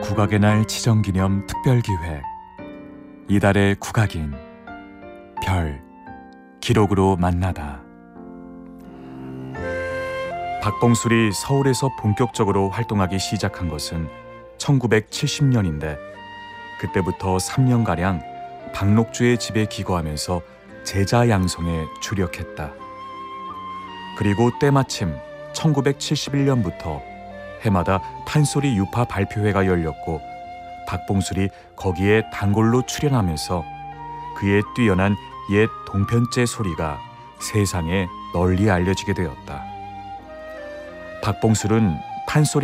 국악의 날 지정기념 특별기획 이달의 국악인 별 기록으로 만나다. 박봉술이 서울에서 본격적으로 활동하기 시작한 것은 1970년인데 그때부터 3년가량 박록주의 집에 기거하면서 제자 양성에 주력했다. 그리고 때마침 1971년부터 해마다 판소리 유파 발표회가 열렸고 박봉술이 거기에 단골로 출연하면서 그의 뛰어난 옛 동편제 소리가 세상에 널리 알려지게 되었다. 박봉술은 판소리